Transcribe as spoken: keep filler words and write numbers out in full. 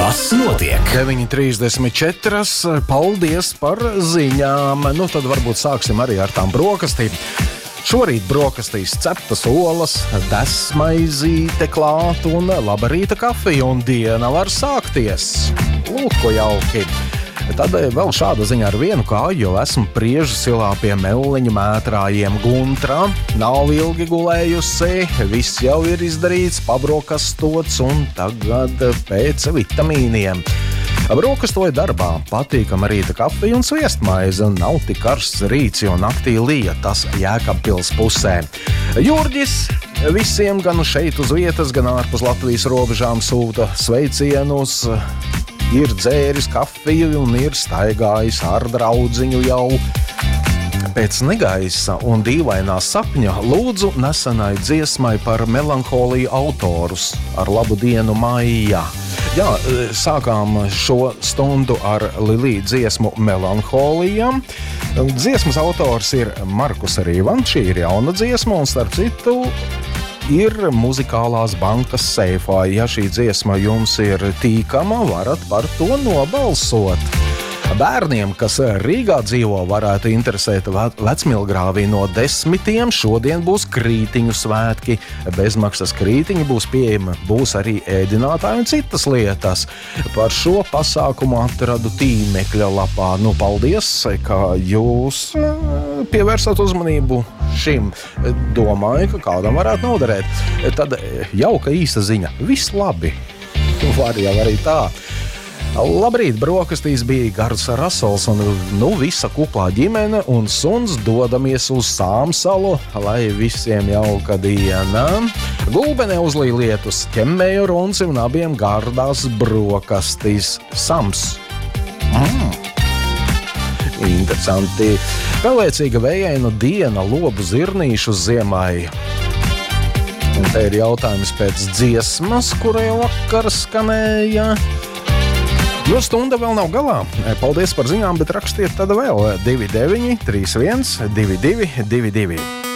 Kas notiek? deviņi trīsdesmit četri. Paldies par ziņām. Nu, tad varbūt sāksim arī ar tām brokastīm. Šorīt brokastīs ceptas olas, desmaizīte klāt un laba rīta kafija, un diena var sākties. Lūk, ko jauki. Tad vēl šāda ziņa ar vienu kāju, jo esmu Priežas ilā pie Melliņu mētrājiem Guntrā. Nav ilgi gulējusi, viss jau ir izdarīts, pabrokastots un tagad pēc vitamīniem. Brokastoju darbā, patīkama rīta kafija un sviestmaize, un nav tik karsts rīts, jo naktī lija, tas Jēkabpils pusē. Jurģis visiem gan šeit uz vietas, gan ārpus Latvijas robežām sūta sveicienus. Ir dzēris kafiju un ir staigājis ar draudziņu jau. Pēc negaisa un dīvainā sapņa lūdzu nesenai dziesmai par melanholiju autorus ar labu dienu Maijā. Jā, sākām šo stundu ar Lilī dziesmu Melanholija. Dziesmas autors ir Markus Rīvans, šī ir jauna dziesma un starp citu ir Muzikālās bankas seifā. Ja šī dziesma jums ir tīkama, varat par to nobalsot. Bērniem, kas Rīgā dzīvo, varētu interesēt Vecmilgrāvī no desmitiem. Šodien būs krītiņu svētki. Bezmaksas krītiņi būs pieejami, būs arī ēdinātāji un citas lietas. Par šo pasākumu atradu tīmekļa lapā. Nu, paldies, ka jūs pievērsat uzmanību šim. Domāju, ka kādam varētu noderēt. Tad jauka īsta ziņa. Viss labi. Var jau arī tā. Labrīt, brokastīs bija Gars Rasols un nu visa kuplā ģimene un suns dodamies uz Sāmsalu, lai visiem jauka diena. Gulbenē uzlīja lietus, ķemmēju runci un abiem gardās brokastīs. Sams. Mm. Interesanti. Pelēcīga vējaina diena lobu zirnīšu ziemai. Un te ir jautājums pēc dziesmas, kurai vakar skanēja. Jo stunda vēl nav galā. Paldies par ziņām, bet rakstiet tad vēl divi deviņi trīs viens divi divi divi divi.